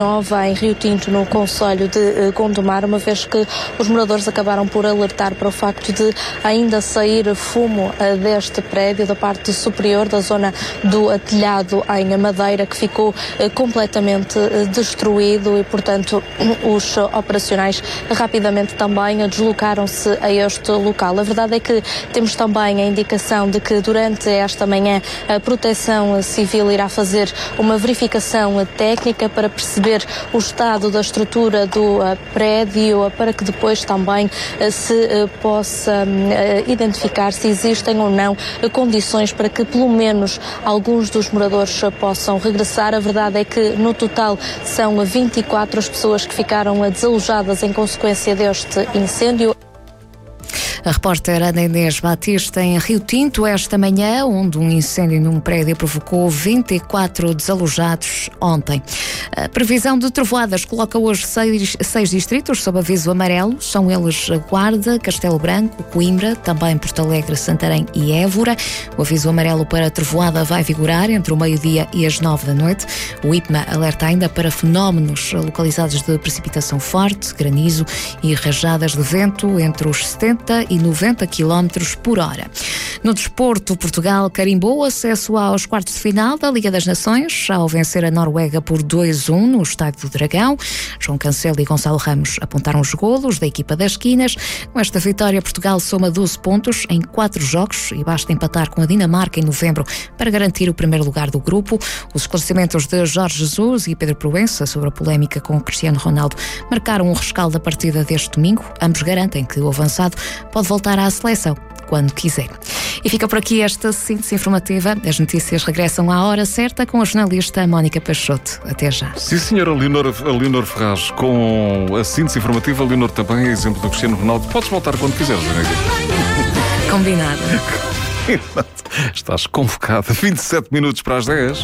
Nova, em Rio Tinto, no concelho de Gondomar, uma vez que os moradores acabaram por alertar para o facto de ainda sair fumo deste prédio, da parte superior da zona do telhado em madeira, que ficou completamente destruído e, portanto, os operacionais rapidamente também deslocaram-se a este local. A verdade é que temos também a indicação de que durante esta manhã a Proteção Civil irá fazer uma verificação técnica para perceber o estado da estrutura do prédio, para que depois também se possa identificar se existem ou não condições para que pelo menos alguns dos moradores possam regressar. A verdade é que no total são 24 as pessoas que ficaram desalojadas em consequência deste incêndio. A repórter Ana Inês Batista em Rio Tinto esta manhã, onde um incêndio num prédio provocou 24 desalojados ontem. A previsão de trovoadas coloca hoje 6 distritos sob aviso amarelo. São eles Guarda, Castelo Branco, Coimbra, também Porto Alegre, Santarém e Évora. O aviso amarelo para trovoada vai vigorar entre o meio-dia e as 9 da noite. O IPMA alerta ainda para fenómenos localizados de precipitação forte, granizo e rajadas de vento entre os 70 e 90 km por hora. No desporto, Portugal carimbou o acesso aos quartos de final da Liga das Nações ao vencer a Noruega por 2-1 no Estádio do Dragão. João Cancelo e Gonçalo Ramos apontaram os golos da equipa das esquinas. Com esta vitória, Portugal soma 12 pontos em 4 jogos e basta empatar com a Dinamarca em novembro para garantir o primeiro lugar do grupo. Os esclarecimentos de Jorge Jesus e Pedro Proença sobre a polémica com Cristiano Ronaldo marcaram um rescaldo da partida deste domingo. Ambos garantem que o avançado pode voltar à seleção quando quiser. E fica por aqui esta síntese informativa. As notícias regressam à hora certa com a jornalista Mónica Peixoto. Até já. Sim, senhora Leonor Ferraz, com a síntese informativa. Leonor também é exemplo do Cristiano Ronaldo. Podes voltar quando quiseres, amiga. Combinado. Estás convocada. 27 minutos para as 10.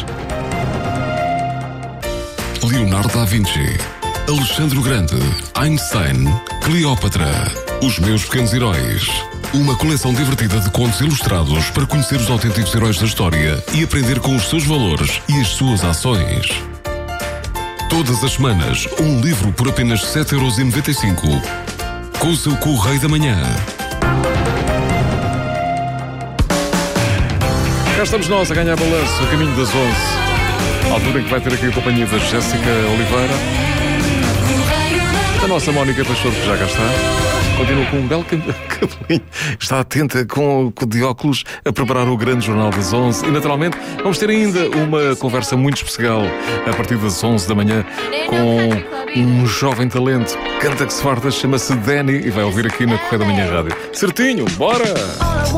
Leonardo da Vinci, Alexandre o Grande, Einstein, Cleópatra, Os Meus Pequenos Heróis. Uma coleção divertida de contos ilustrados para conhecer os autênticos heróis da história e aprender com os seus valores e as suas ações. Todas as semanas, um livro por apenas 7,95€. Com o seu Correio da Manhã. Cá estamos nós a ganhar balanço, a caminho das 11. A altura em que vai ter aqui a companhia da Jéssica Oliveira. A nossa Mónica Peixoto, que já cá está. Continua com um belo cabelinho. Está atenta com o de óculos a preparar o grande jornal das 11. E, naturalmente, vamos ter ainda uma conversa muito especial a partir das 11 da manhã com um jovem talento. Canta que se farta, chama-se Danny e vai ouvir aqui na Correio da Manhã Rádio. Certinho, bora!